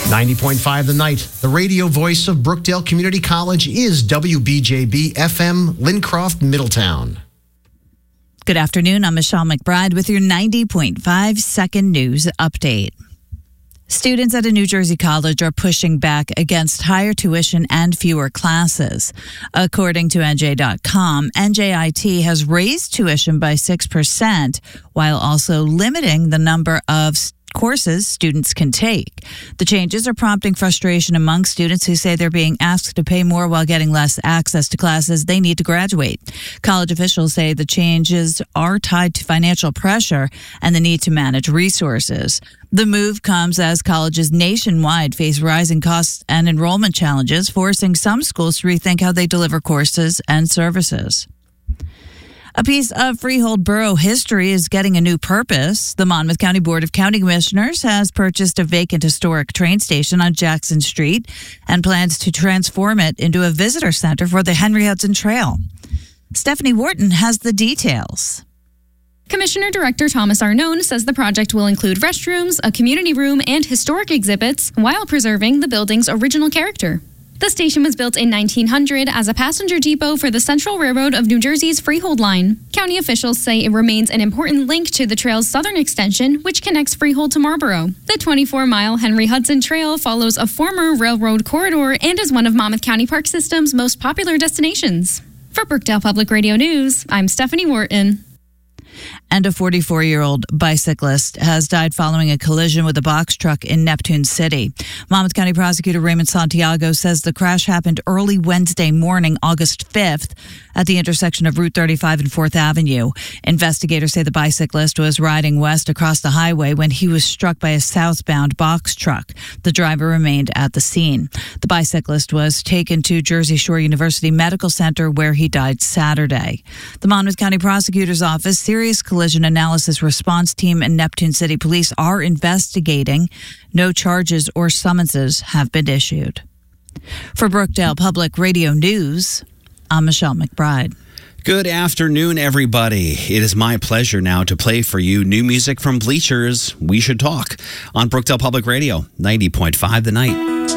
90.5 The Night. The radio voice of Brookdale Community College is WBJB FM, Lincroft, Middletown. Good afternoon. I'm Michelle McBride with your 90.5 second news update. Students at a New Jersey college are pushing back against higher tuition and fewer classes. According to NJ.com, NJIT has raised tuition by 6% while also limiting the number of courses students can take. The changes are prompting frustration among students who say they're being asked to pay more while getting less access to classes they need to graduate. College officials say the changes are tied to financial pressure and the need to manage resources. The move comes as colleges nationwide face rising costs and enrollment challenges, forcing some schools to rethink how they deliver courses and services. A piece of Freehold Borough history is getting a new purpose. The Monmouth County Board of County Commissioners has purchased a vacant historic train station on Jackson Street and plans to transform it into a visitor center for the Henry Hudson Trail. Stephanie Wharton has the details. Commissioner Director Thomas Arnone says the project will include restrooms, a community room, and historic exhibits while preserving the building's original character. The station was built in 1900 as a passenger depot for the Central Railroad of New Jersey's Freehold line. County officials say it remains an important link to the trail's southern extension, which connects Freehold to Marlboro. The 24-mile Henry Hudson Trail follows a former railroad corridor and is one of Monmouth County Park System's most popular destinations. For Brookdale Public Radio News, I'm Stephanie Wharton. And a 44-year-old bicyclist has died following a collision with a box truck in Neptune City. Monmouth County Prosecutor Raymond Santiago says the crash happened early Wednesday morning, August 5th, at the intersection of Route 35 and 4th Avenue. Investigators say the bicyclist was riding west across the highway when he was struck by a southbound box truck. The driver remained at the scene. The bicyclist was taken to Jersey Shore University Medical Center, where he died Saturday. The Monmouth County Prosecutor's Office Serious Collision Analysis Response Team and Neptune City Police are investigating. No charges or summonses have been issued. For Brookdale Public Radio News, I'm Michelle McBride. Good afternoon, everybody. It is my pleasure now to play for you new music from Bleachers' We Should Talk on Brookdale Public Radio, 90.5 The Night.